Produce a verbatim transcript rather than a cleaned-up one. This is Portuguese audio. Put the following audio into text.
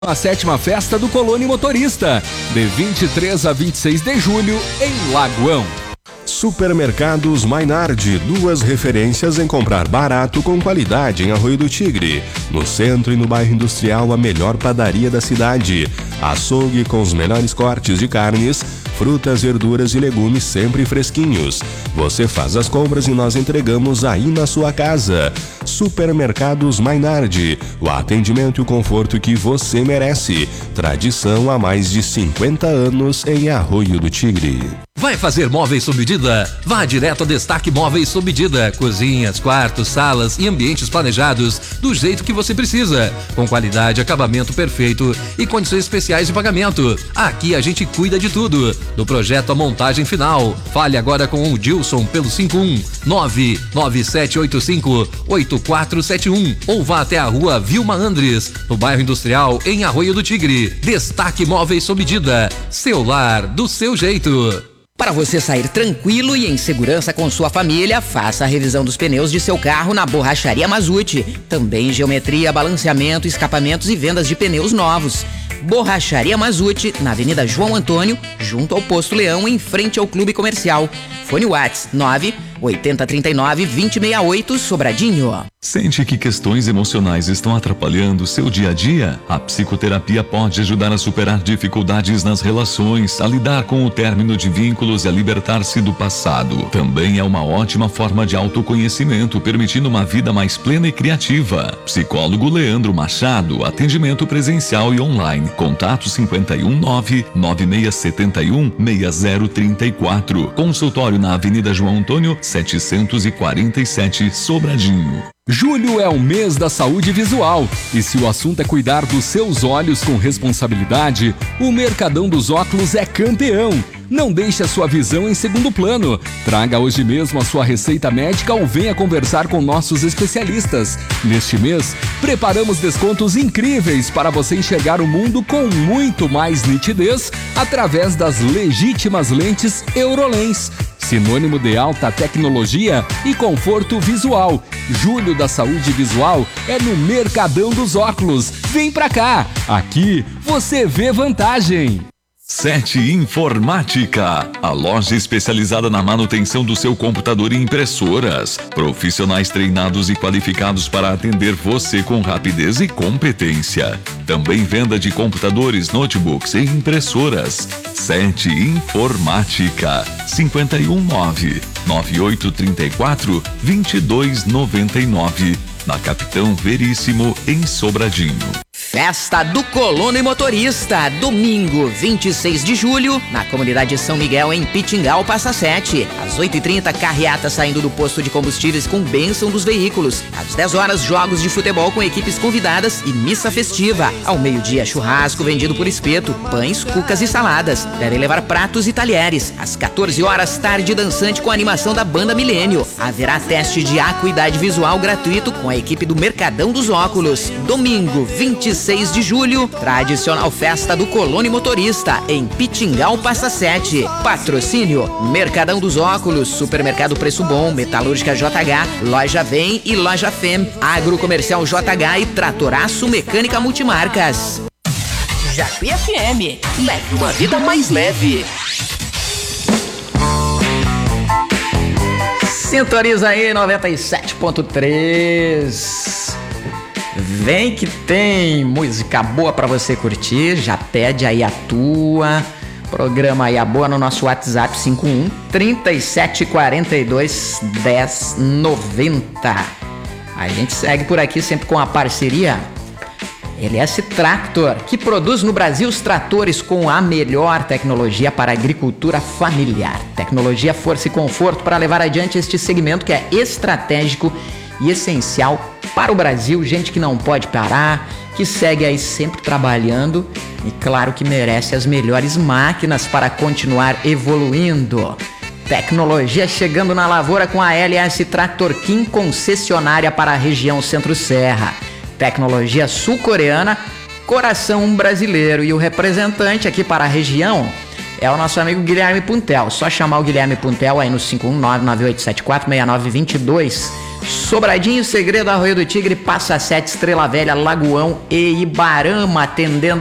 A sétima festa do Colônia Motorista, de vinte e três a vinte e seis de julho, em Lagoão. Supermercados Mainardi, duas referências em comprar barato com qualidade em Arroio do Tigre. No centro e no bairro industrial, a melhor padaria da cidade. Açougue com os melhores cortes de carnes, frutas, verduras e legumes sempre fresquinhos. Você faz as compras e nós entregamos aí na sua casa. Supermercados Mainardi, o atendimento e o conforto que você merece. Tradição há mais de cinquenta anos em Arroio do Tigre. Vai fazer móveis sob medida? Vá direto a Destaque Móveis sob medida. Cozinhas, quartos, salas e ambientes planejados do jeito que você precisa. Com qualidade, acabamento perfeito e condições especiais de pagamento. Aqui a gente cuida de tudo, do projeto à montagem final. Fale agora com o Dilson pelo cinco um nove nove sete oito cinco oito quatro sete um ou vá até a rua Vilma Andres, no bairro Industrial, em Arroio do Tigre. Destaque Móveis sob medida. Seu lar, do seu jeito. Para você sair tranquilo e em segurança com sua família, faça a revisão dos pneus de seu carro na Borracharia Mazzuti. Também geometria, balanceamento, escapamentos e vendas de pneus novos. Borracharia Mazzuti, na Avenida João Antônio, junto ao Posto Leão, em frente ao Clube Comercial. Fone WhatsApp nove oitenta trinta e nove vinte sessenta e oito, Sobradinho. Sente que questões emocionais estão atrapalhando o seu dia a dia? A psicoterapia pode ajudar a superar dificuldades nas relações, a lidar com o término de vínculos e a libertar-se do passado. Também é uma ótima forma de autoconhecimento, permitindo uma vida mais plena e criativa. Psicólogo Leandro Machado, atendimento presencial e online. Contato cinco um nove nove seis sete um seis zero três quatro. Consultório na Avenida João Antônio, setecentos e quarenta e sete, Sobradinho. Julho é o mês da saúde visual e se o assunto é cuidar dos seus olhos com responsabilidade, o Mercadão dos Óculos é campeão. Não deixe a sua visão em segundo plano. Traga hoje mesmo a sua receita médica ou venha conversar com nossos especialistas. Neste mês, preparamos descontos incríveis para você enxergar o mundo com muito mais nitidez através das legítimas lentes Eurolens, sinônimo de alta tecnologia e conforto visual. Julho da saúde visual é no Mercadão dos Óculos. Vem pra cá! Aqui você vê vantagem. Sete Informática, a loja especializada na manutenção do seu computador e impressoras. Profissionais treinados e qualificados para atender você com rapidez e competência. Também venda de computadores, notebooks e impressoras. Sete Informática, cinco um nove nove oito três quatro dois dois nove nove, na Capitão Veríssimo, em Sobradinho. Festa do Colono e Motorista, domingo vinte e seis de julho, na comunidade São Miguel, em Pitingal, Passa Sete. Às oito e trinta, carreata saindo do posto de combustíveis com bênção dos veículos. Às dez horas, jogos de futebol com equipes convidadas e missa festiva. Ao meio-dia, churrasco vendido por espeto, pães, cucas e saladas. Devem levar pratos e talheres. Às quatorze horas, tarde dançante com a animação da Banda Milênio. Haverá teste de acuidade visual gratuito com a equipe do Mercadão dos Óculos. Domingo vinte e seis de julho, tradicional festa do Colono e Motorista, em Pitingal, Passa Sete. Patrocínio: Mercadão dos Óculos, Supermercado Preço Bom, Metalúrgica J H, Loja Vem e Loja Fem, Agrocomercial J H e Tratoraço Mecânica Multimarcas. Jacuí F M, leve uma vida mais leve. Sintoniza aí, noventa e sete ponto três. Vem que tem música boa pra você curtir, já pede aí a tua. Programa aí a boa no nosso WhatsApp cinco um trinta e sete quarenta e dois dez noventa. A gente segue por aqui sempre com a parceria L S Tractor, que produz no Brasil os tratores com a melhor tecnologia para a agricultura familiar. Tecnologia, força e conforto para levar adiante este segmento que é estratégico e essencial para o Brasil. Gente que não pode parar, que segue aí sempre trabalhando e claro que merece as melhores máquinas para continuar evoluindo. Tecnologia chegando na lavoura com a L S Tractor Kim, concessionária para a região Centro-Serra. Tecnologia sul-coreana, coração brasileiro, e o representante aqui para a região é o nosso amigo Guilherme Puntel. Só chamar o Guilherme Puntel aí no cinco um nove nove oito sete quatro seis nove dois dois. Sobradinho, Segredo, Arroio do Tigre, Passa Sete, Estrela Velha, Lagoão e Ibarama, atendendo